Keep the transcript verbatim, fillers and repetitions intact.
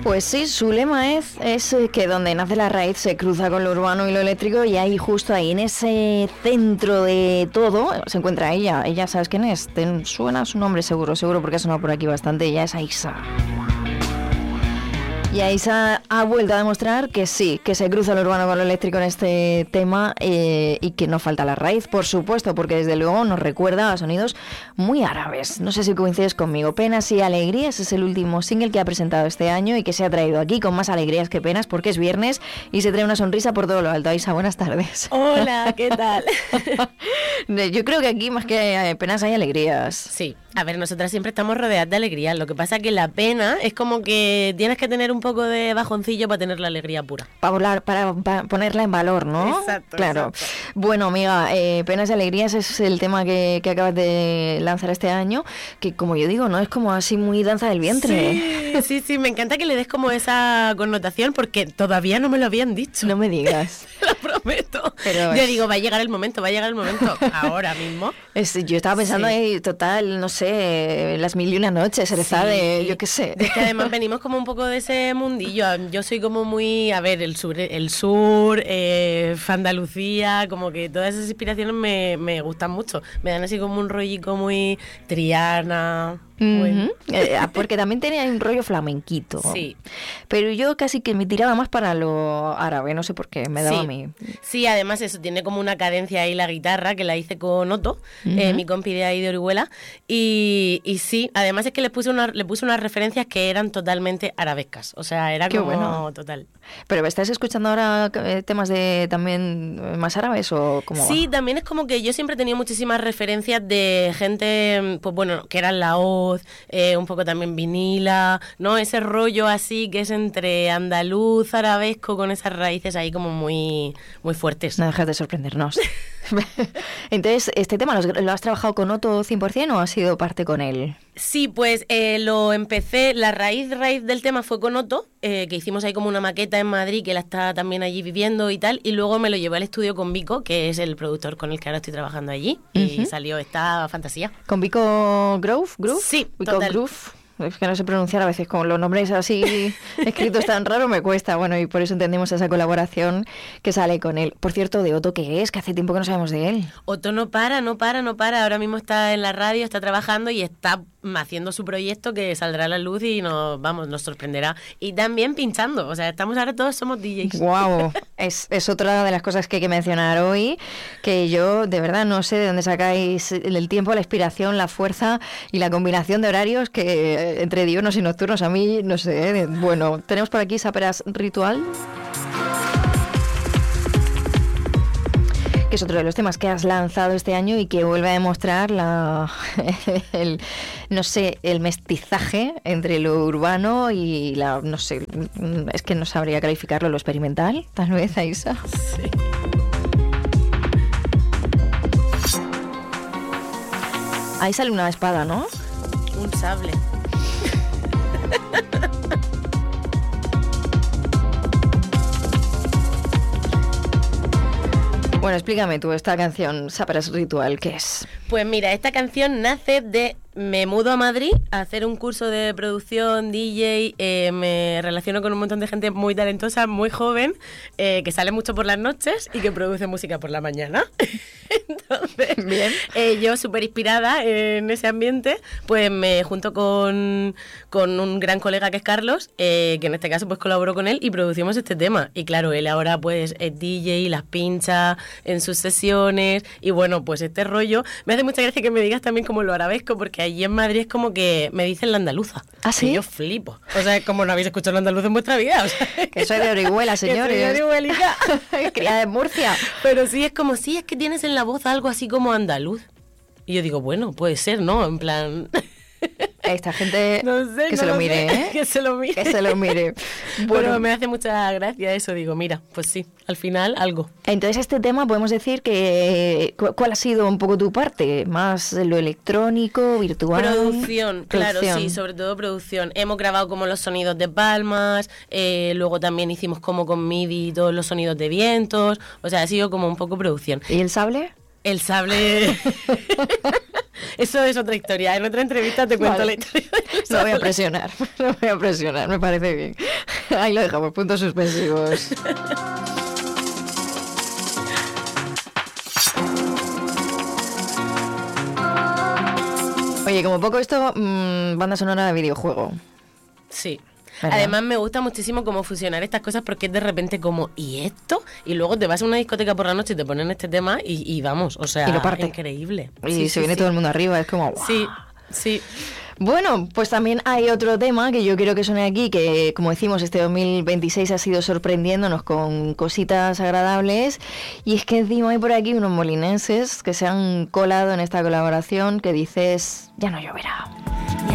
Pues sí, su lema es, es que donde nace la raíz se cruza con lo urbano y lo eléctrico, y ahí justo ahí en ese centro de todo se encuentra ella. Ella, ¿sabes quién es? Te suena su nombre seguro, seguro porque ha sonado por aquí bastante. Ella es Aisa. Y Aisa ha vuelto a demostrar que sí, que se cruza lo urbano con lo eléctrico en este tema, eh, y que no falta la raíz, por supuesto, porque desde luego nos recuerda a sonidos muy árabes. No sé si coincides conmigo. Penas y alegrías es el último single que ha presentado este año y que se ha traído aquí con más alegrías que penas, porque es viernes y se trae una sonrisa por todo lo alto. Aisa, buenas tardes. Hola, ¿qué tal? Yo creo que aquí más que penas hay alegrías. Sí. A ver, nosotras siempre estamos rodeadas de alegría. Lo que pasa es que la pena es como que tienes que tener un poco de bajoncillo para tener la alegría pura. Para volar, para, para ponerla en valor, ¿no? Exacto. Claro. Exacto. Bueno, amiga, eh, penas y alegrías es el tema que, que acabas de lanzar este año, que como yo digo, ¿no? Es como así muy danza del vientre. Sí, sí, sí. Me encanta que le des como esa connotación porque todavía no me lo habían dicho. No me digas. Te lo prometo. Pero yo es... digo, va a llegar el momento, va a llegar el momento. Ahora mismo. Es, yo estaba pensando sí. ahí, total, no sé, las mil y una noches, se sí. de, yo qué sé. Es que además venimos como un poco de ese mundillo. Yo soy como muy, a ver, el sur, el sur, eh, Andalucía, como que todas esas inspiraciones me, me gustan mucho. Me dan así como un rollico muy Triana. Uh-huh. Bueno. eh, porque también tenía un rollo flamenquito. Sí. Pero yo casi que me tiraba más para lo árabe, no sé por qué, me daba sí. a mí. Sí, además eso, tiene como una cadencia ahí la guitarra, que la hice con Otto, uh-huh. eh, mi compi de ahí de Orihuela. Y, y sí, además es que le puse, una, le puse unas referencias que eran totalmente arabescas. O sea, era qué como bueno. Total. ¿Pero estás escuchando ahora temas de también más árabes o cómo Sí, va? También es como que yo siempre he tenido muchísimas referencias de gente, pues bueno, que eran la Oz, eh, un poco también vinila, ¿no? Ese rollo así que es entre andaluz, arabesco, con esas raíces ahí como muy, muy fuertes. No dejas de sorprendernos. Entonces, ¿este tema lo, lo has trabajado con Otto cien por ciento o has sido parte con él? Sí, pues eh, lo empecé, la raíz raíz del tema fue con Otto, eh, que hicimos ahí como una maqueta en Madrid, que él está también allí viviendo y tal, y luego me lo llevé al estudio con Vico, que es el productor con el que ahora estoy trabajando allí, uh-huh. y salió esta fantasía. ¿Con Vico Groove? ¿Groove? Sí, Vico total. Groove. Es que no sé pronunciar a veces, con los nombres así escritos tan raros me cuesta. Bueno, y por eso entendemos esa colaboración que sale con él. Por cierto, ¿de Otto qué es? Que hace tiempo que no sabemos de él. Otto no para, no para, no para. Ahora mismo está en la radio, está trabajando y está haciendo su proyecto que saldrá a la luz y nos, vamos, nos sorprenderá. Y también pinchando. O sea, estamos ahora todos somos D Js. Guau, es, es otra de las cosas que hay que mencionar hoy, que yo de verdad no sé de dónde sacáis el tiempo, la inspiración, la fuerza y la combinación de horarios que entre diurnos y nocturnos, a mí, no sé, bueno, tenemos por aquí Saperas Ritual, que es otro de los temas que has lanzado este año y que vuelve a demostrar la, el, no sé, el mestizaje entre lo urbano y la, no sé, es que no sabría calificarlo, lo experimental, tal vez, Aisa. Sí. Ahí sale una espada, ¿no? Un sable. Bueno, explícame tú esta canción, Saperas Ritual, ¿qué es? Pues mira, esta canción nace de... Me mudo a Madrid a hacer un curso de producción, D J, eh, me relaciono con un montón de gente muy talentosa, muy joven, eh, que sale mucho por las noches y que produce música por la mañana. Entonces, bien. Eh, yo súper inspirada en ese ambiente, pues me junto con, con un gran colega que es Carlos, eh, que en este caso pues colaboró con él y producimos este tema. Y claro, él ahora pues es D J, las pincha en sus sesiones y bueno, pues este rollo. Me hace mucha gracia que me digas también como lo arabesco, porque allí en Madrid es como que me dicen la andaluza. ¿Ah, sí? Y yo flipo. O sea, es como no habéis escuchado la andaluza en vuestra vida. O sea, que soy de Orihuela, señores. Que soy de Orihuelica. Criada en Murcia. Pero sí, es como, sí, es que tienes en la voz algo así como andaluz. Y yo digo, bueno, puede ser, ¿no? En plan... Esta gente no sé, que no se lo, lo mire, sé. ¿eh? Que se lo mire. Que se lo mire. Bueno, pero me hace mucha gracia eso. Digo, mira, pues sí, al final algo. Entonces este tema podemos decir que... ¿Cuál ha sido un poco tu parte? ¿Más lo electrónico, virtual? Producción, claro, producción. Sí, sobre todo producción. Hemos grabado como los sonidos de palmas, eh, luego también hicimos como con MIDI todos los sonidos de vientos. O sea, ha sido como un poco producción. ¿Y el sable? El sable... eso es otra historia. En otra entrevista te cuento Vale. la historia. No voy a presionar, no voy a presionar, me parece bien. Ahí lo dejamos, puntos suspensivos. Oye, como poco esto, mmm, banda sonora de videojuego. Sí. ¿Verdad? Además me gusta muchísimo cómo fusionar estas cosas porque es de repente como, ¿y esto? Y luego te vas a una discoteca por la noche y te ponen este tema y, y vamos, o sea, Y lo parte. increíble. Y Sí, se sí, viene sí. todo el mundo arriba, es como... ¡guau! Sí, sí. Bueno, pues también hay otro tema que yo quiero que suene aquí, que como decimos, este dos mil veintiséis ha sido sorprendiéndonos con cositas agradables, y es que encima hay por aquí unos molinenses que se han colado en esta colaboración que dices, ya no lloverá.